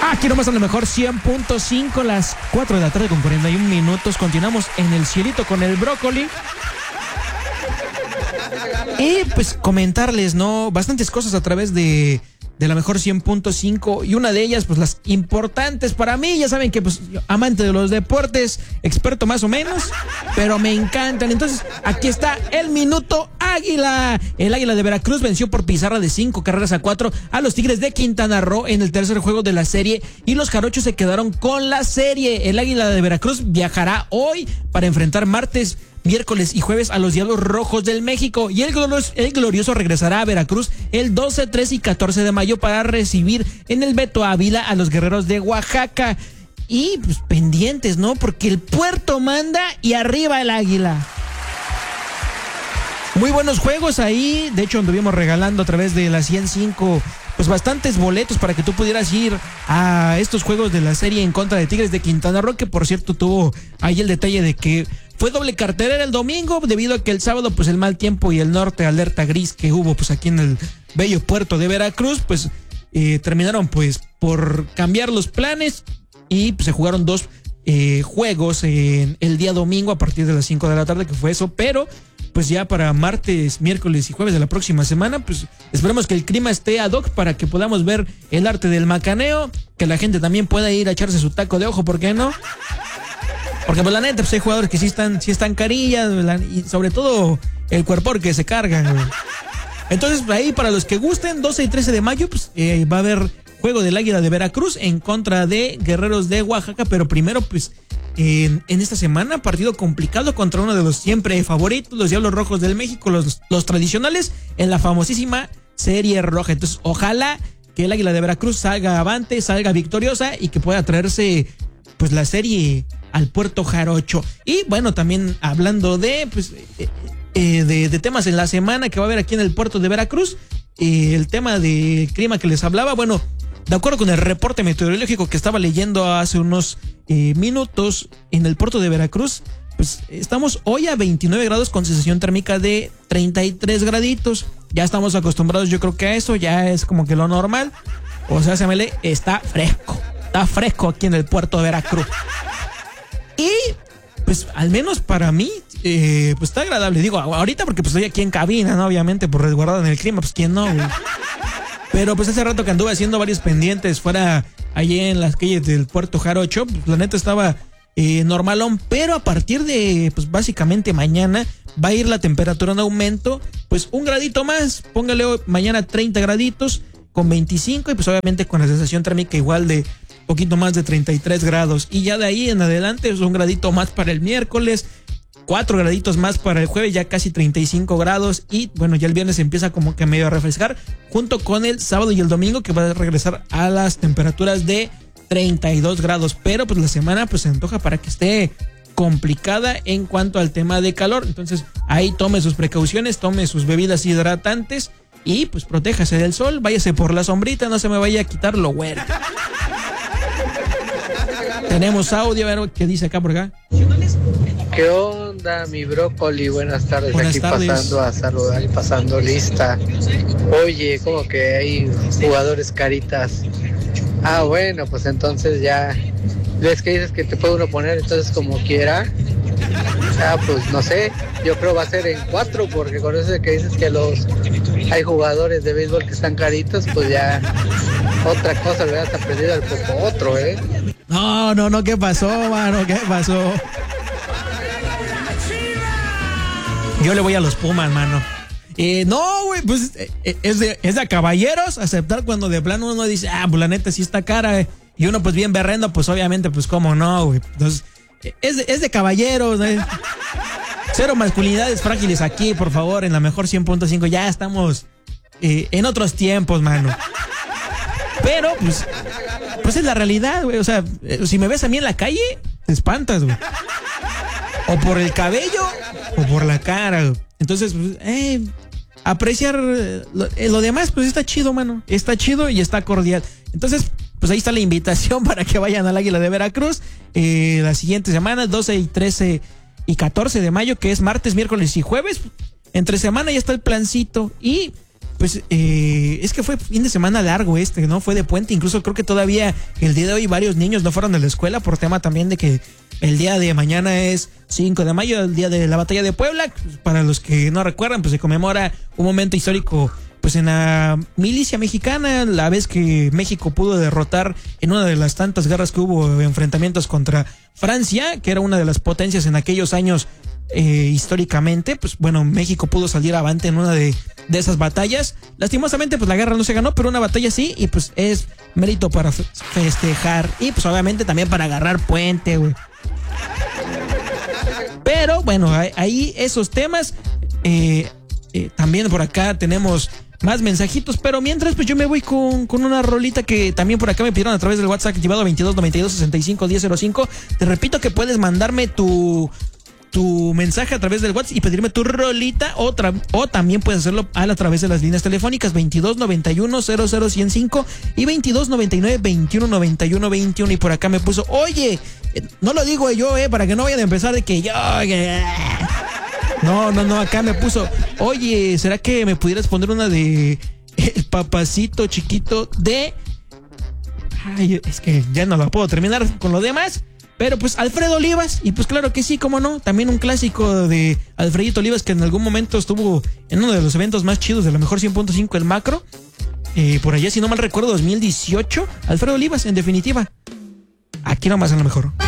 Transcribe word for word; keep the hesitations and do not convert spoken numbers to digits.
Aquí nomás a lo mejor cien punto cinco, las cuatro de la tarde con cuarenta y un minutos. Continuamos en el cielito con el brócoli. Y pues comentarles, ¿no? Bastantes cosas a través de, de la mejor cien punto cinco. Y una de ellas, pues las importantes para mí. Ya saben que, pues, amante de los deportes, experto más o menos, pero me encantan. Entonces, aquí está el Minuto Águila. El Águila de Veracruz venció por pizarra de cinco carreras a cuatro a los Tigres de Quintana Roo en el tercer juego de la serie. Y los jarochos se quedaron con la serie. El Águila de Veracruz viajará hoy para enfrentar martes, miércoles y jueves a los Diablos Rojos del México, y el glorioso, el glorioso regresará a Veracruz el doce, trece y catorce de mayo para recibir en el Beto Ávila a los Guerreros de Oaxaca. Y pues pendientes, ¿no? Porque el puerto manda y arriba el Águila. Muy buenos juegos ahí. De hecho, anduvimos regalando a través de la ciento cinco pues bastantes boletos para que tú pudieras ir a estos juegos de la serie en contra de Tigres de Quintana Roo, que por cierto tuvo ahí el detalle de que fue doble cartelera el domingo, debido a que el sábado pues el mal tiempo y el norte alerta gris que hubo pues aquí en el bello puerto de Veracruz, pues eh, terminaron pues por cambiar los planes y pues, se jugaron dos eh, juegos en el día domingo a partir de las cinco de la tarde, que fue eso, pero pues ya para martes, miércoles y jueves de la próxima semana, pues esperemos que el clima esté ad hoc para que podamos ver el arte del macaneo, que la gente también pueda ir a echarse su taco de ojo, ¿por qué no? Porque pues la neta, pues hay jugadores que sí están, sí están carillas, la, y sobre todo el cuerpor que se carga, güey. Entonces ahí para los que gusten, doce y trece de mayo, pues eh, va a haber juego del Águila de Veracruz en contra de Guerreros de Oaxaca, pero primero pues en, en esta semana, partido complicado contra uno de los siempre favoritos, los Diablos Rojos del México, los, los tradicionales, en la famosísima Serie Roja. Entonces ojalá que el Águila de Veracruz salga avante, salga victoriosa y que pueda traerse pues la serie al Puerto Jarocho. Y bueno, también hablando de pues eh, eh, de, de temas en la semana que va a haber aquí en el puerto de Veracruz, eh, el tema del clima que les hablaba, bueno, de acuerdo con el reporte meteorológico que estaba leyendo hace unos eh, minutos en el puerto de Veracruz, pues estamos hoy a veintinueve grados con sensación térmica de treinta y tres graditos. Ya estamos acostumbrados, yo creo que a eso ya es como que lo normal. O sea, se me lee, está fresco, está fresco aquí en el puerto de Veracruz. Y pues al menos para mí eh, pues está agradable, digo ahorita porque pues estoy aquí en cabina, ¿no? Obviamente por resguardado en el clima, pues quién no, güey. Pero pues hace rato que anduve haciendo varios pendientes fuera allí en las calles del Puerto Jarocho, pues la neta estaba eh, normalón, pero a partir de pues básicamente mañana va a ir la temperatura en aumento, pues un gradito más, póngale hoy, mañana treinta graditos con veinticinco y pues obviamente con la sensación térmica igual de poquito más de treinta y tres grados, y ya de ahí en adelante es un gradito más para el miércoles, cuatro graditos más para el jueves, ya casi treinta y cinco grados, y bueno, ya el viernes empieza como que medio a refrescar, junto con el sábado y el domingo que va a regresar a las temperaturas de treinta y dos grados, pero pues la semana pues se antoja para que esté complicada en cuanto al tema de calor. Entonces ahí tome sus precauciones, tome sus bebidas hidratantes y pues protéjase del sol, váyase por la sombrita, no se me vaya a quitar lo güero. Tenemos audio, a ver qué dice acá por acá. ¿Qué onda, mi brócoli? Buenas tardes. Buenas Aquí tardes. Pasando a saludar y pasando lista. Oye, como que hay jugadores caritas. Ah, bueno, pues entonces ya. ¿Ves que dices que te puede uno poner entonces como quiera? Ah, pues no sé. Yo creo va a ser en cuatro, porque con eso de que dices que los hay jugadores de béisbol que están caritos, pues ya otra cosa le hubieras aprendido al poco otro, ¿eh? No, no, no, ¿qué pasó, mano? ¿Qué pasó? Yo le voy a los Pumas, mano. Eh, no, güey, pues eh, es, de, es de caballeros aceptar cuando de plano uno dice, ah, pues la neta sí está cara, eh. Y uno pues bien berrendo, pues obviamente, pues cómo no, güey. Entonces, eh, es, de, es de caballeros, eh. Cero masculinidades frágiles aquí, por favor, en la mejor cien punto cinco. Ya estamos eh, en otros tiempos, mano. Pero, pues, pues es la realidad, güey. O sea, eh, si me ves a mí en la calle, te espantas, güey. O por el cabello, o por la cara, güey. Entonces, pues, eh, apreciar lo, eh, lo demás, pues está chido, mano. Está chido y está cordial. Entonces, pues ahí está la invitación para que vayan al Águila de Veracruz eh, la siguiente semana, doce y trece y catorce de mayo, que es martes, miércoles y jueves. Entre semana ya está el plancito. Y pues eh, es que fue fin de semana largo este, ¿no? Fue de puente, incluso creo que todavía el día de hoy varios niños no fueron a la escuela por tema también de que el día de mañana es cinco de mayo, el día de la batalla de Puebla. Para los que no recuerdan, pues se conmemora un momento histórico pues en la milicia mexicana, la vez que México pudo derrotar en una de las tantas guerras que hubo, enfrentamientos contra Francia, que era una de las potencias en aquellos años. Eh, históricamente, pues bueno, México pudo salir avante en una de, de esas batallas. Lastimosamente, pues la guerra no se ganó, pero una batalla sí, y pues es mérito para fe- festejar. Y pues obviamente también para agarrar puente, güey. Pero bueno, ahí esos temas. Eh, eh, también por acá tenemos más mensajitos, pero mientras pues yo me voy con, con una rolita que también por acá me pidieron a través del WhatsApp activado veintidós noventa y dos sesenta y cinco diez cero cinco. Te repito que puedes mandarme tu tu mensaje a través del WhatsApp y pedirme tu rolita o, tra- o también puedes hacerlo a, la, a través de las líneas telefónicas veintidós noventa y uno cero cero ciento cinco y veintidós noventa y nueve veintiuno noventa y uno veintiuno. Y por acá me puso, oye, eh, no lo digo yo, eh, para que no vayan a empezar de que yo... Eh, no, no, no, acá me puso, oye, ¿será que me pudieras poner una de El Papacito Chiquito de... Ay, es que ya no la puedo terminar con lo demás. Pero pues Alfredo Olivas, y pues claro que sí, cómo no, también un clásico de Alfredito Olivas que en algún momento estuvo en uno de los eventos más chidos de la mejor cien punto cinco, el Macro, eh, por allá si no mal recuerdo dos mil dieciocho, Alfredo Olivas en definitiva, aquí nomás en lo mejor.